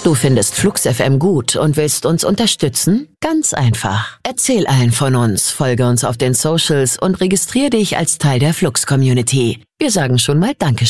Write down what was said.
Du findest Flux FM gut und willst uns unterstützen? Ganz einfach. Erzähl allen von uns, folge uns auf den Socials und registriere dich als Teil der Flux-Community. Wir sagen schon mal Dankeschön.